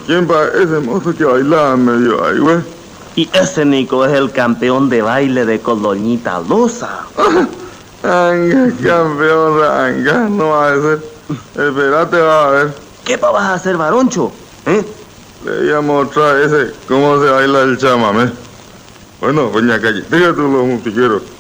¿Quién va? Ese mozo que bailaba medio ahí, güey. Y ese Nico es el campeón de baile de Doñita Loza. Anga, campeón, anga, no va a ser. Espérate, va a ver. ¿Qué vas a hacer, Varoncho? Le voy a mostrar ese cómo se baila el chamamé. Bueno, doña Calle, dígate los musiqueros.